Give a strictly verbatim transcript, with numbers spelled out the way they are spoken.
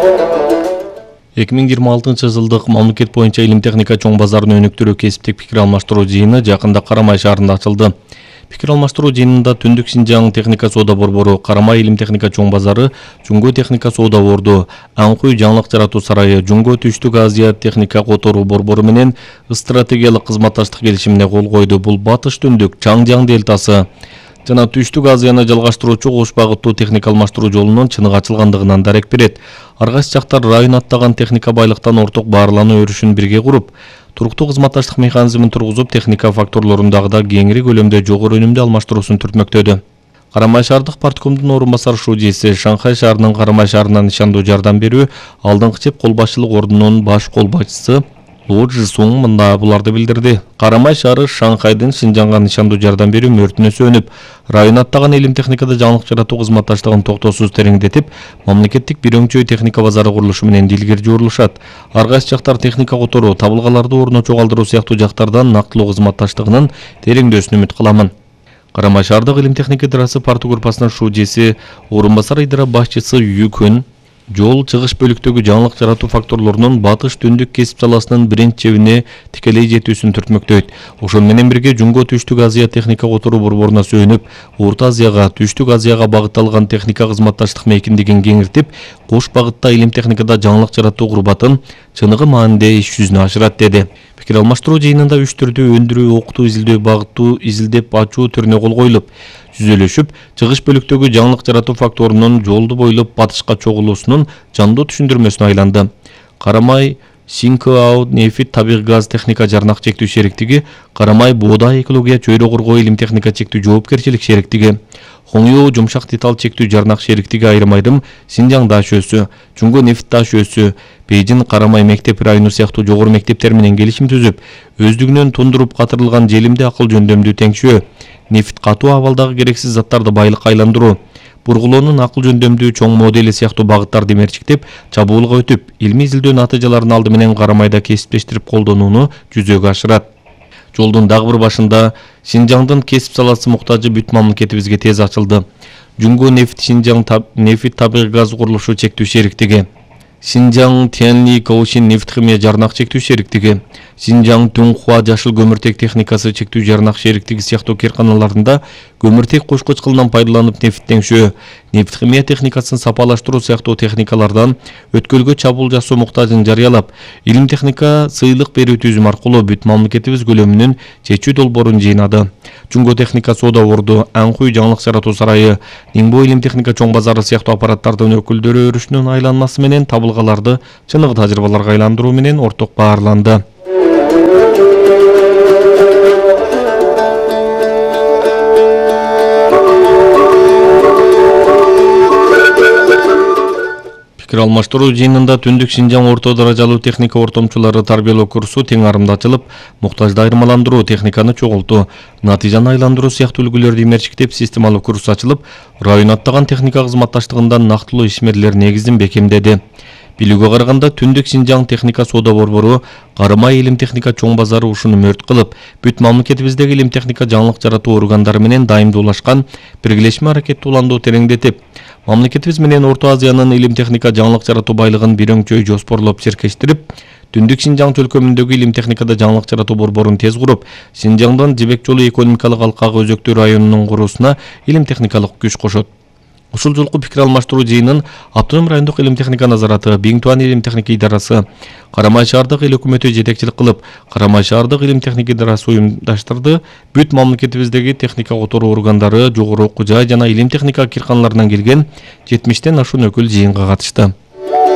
эки миң жыйырма алтынчы жылдык мамлекет боюнча илим техника чоң базарын өнүктүрүү кесиптик пикир алмаштыруу жыйыны жакында Карамай шаарында ачылды. Пикир алмаштыруу жыйынында Түндүк Синжаң техника соода борбору, Карамай илим техника чоң базары, Жуңго техника соода борду, Аңкуй жаңылык жаратуу сарайы, Жуңго Түштүк Азия техника которуу борбору менен стратегиялык кызматташтык келишимине кол койду. Бул Батыш Түндүк, Чаңжаң дельтасы жана Түштүк Азияны жалгаштыруучу кош багыттуу техника алмаштыруу жолунун чыныгы ачылгандыгынан дарек берет. Ар кайсы жактар район аттаган техника байлыктан орток баарлануу өрүшүн бирге куруп, туруктуу кызматташтык механизмин тургузуп, техника факторлорундагы кеңири көлөмдө жогору өнүмдүү алмаштыруусун түртмөктөдү. Карамай шаардык парткомдун орун басар шуудиси, Шанхай шаарынын Карамай шаарына нишандуу жардам берүү алдыңкы чеп кол башчылык ордунун баш кол башчысы Лу Жисуң мында буларды билдирди. Карамай шаары Шанхайдын Шинжаңга нишандуу жардам берүү мөртүнө сөнүп, район аттаган илим техникада жаңылык жаратуу кызматташтыгын токтоосуз тереңдетип, мамлекеттик бир өңчөй техника базары курулушу менен илгери журулушат. Ар кайсы жактар техника которуу, табылгаларды ордуна чогалтыруу сыяктуу жактардан нактылуу кызматташтыгынын тереңдөөсүн үмүт кыламын. Карамай шаардык илим техника идарасы парты группасынын шуудиси, орун басар идара башчысы Юкүн жол чыгыш бөлүктөгү жаңылык жаратуу факторлорунун Батыш Түндүк кесип саласынын биринчи чебине тикелей жетүүсүн түртмөктөйт. Ошол менен бирге Жуңго Түштүк Азия техника которуу борборуна сүйүнүп, Орто Азияга, Түштүк Азияга багытталган техника кызматташтык мейкиндигин кеңиртип, кош багытта илим техникада жаңылык жаратуу курбатын чыныгы маанидеги иш жүзүнө ашырат деди. Пикир алмаштыруу жыйынында үч түрдүү өндүрүү, окутуу, изилдөө, багыттуу, изилдеп ачуу түрүнө кол коюлуп, жүзөлөшүп, чыгыш бөлүктөгү жаңылык жаратуу факторунун жолду бойлоп батышка чогулуусунун жандуу түшүндүрмөсүнө айланды. Карамай Синкао нефит табигый газ техника жарнак чектүү шериктиги, Карамай буудай экология чөйрө коргоо илим техника чектүү жоопкерчилик шериктиги, Хоңю жумшак деталь чектүү жарнак шериктиги айрым-айрым Синжаң даш өсү, Жуңго нефит даш өсү, Бейжин Карамай мектеп району сыяктуу жогору мектептер менен келишим түзүп, өздүгүнөн тундуруп катырылган желимди акыл жөндөмдүү теңшөө, нефит катуу абалдагы керексиз заттарды байлыкка айландыруу, бургулоонун акыл жөндөмдүү чоң модели сыяктуу багыттарды мерчиктеп, чабуулга өтүп, илмий изилдөө натыйжаларын алды менен Карамайда кесиптештирип колдонууну жүзөгө ашырат. Жолдун дагы бир башында Синжаңдын кесип саласы муктажы бүт мамлекетибизге тез ачылды. Жуңго нефит Синжаң таб, нефит табигый газ курулушу чектүү шериктиги, Синжаң Тянли Каушин нефт химия жарнак чектүү шериктиги, Синжаң Тунхуа жашыл көмүртек техникасы чектүү жарнак шериктиги сыяктуу керканаларында көмүртек кошкоч кылынан пайдаланып нефт теңшөө, нефт химия техникасын сапалаштыруу сыяктуу техникалардан өткөлгө чабуул жасоо муктажын жарыялап, илим техника сыйлык берүү түзүм аркылуу бүт мамлекетибиз көлөмүнүн чечүү долбоорун жыйнады. Жуңго техника соода борду, Аңкуй жаңылык жаратуу сарайы, Ниңбой илим техника чоң базары сыяктуу аппараттардын өкүлдөрү өрүшүнүн айланмасы менен табылгаларды чыныгы тажрыйбаларга айландыруу менен орток баарланды. Пикир алмаштыруу жыйынында Түндүк Синжаң орто даражалуу техника ортомчулары тарбиялоо курсу тең арымда ачылып, муктажды айырмаландыруу, техниканы чогултуу, натыйжаны айландыруу сыяктуу үлгүлөрдү мерчиктеп, системалуу курс ачылып, район аттаган техника кызматташтыгындан нактылуу ишмерлер негизин бекемдеди. Билүүгө караганда Түндүк Синжаң техника соода борбору Карамай илим техника чоң базары ушуну мөрт кылып, бүт мамлекетибиздеги илим техника жаңылык жаратуу органдары менен дайымдуулашкан биргелешме аракетти уландуу тереңдетип, мамлекетибиз менен Орто Азиянын илим техника жаңылык жаратуу байлыгын бир өңчөй жоспорлоп чиркештирип, Түндүк Синжаң чөлкөмүндөгү илим техникада жаңылык жаратуу борборун тез куруп, Синжаңдан Жибек жолу экономикалык алкагы өзөктүү районунун куруусуна илим техникалык күч кошот. Ушул жолку пикир алмаштыруу жыйынын Автоном райондук илим техника назараты, Биңтуан илим техника идарасы, Карамай шаардык эл өкмөтү жетекчилик кылып, Карамай шаардык илим техника идарасы уюмдаштырды. Бүт мамлекетибиздеги техника которуу органдары, жогору окуу жай жана илим техника кирканаларынан келген жетимиштен ашуун өкүл жыйынга катышты.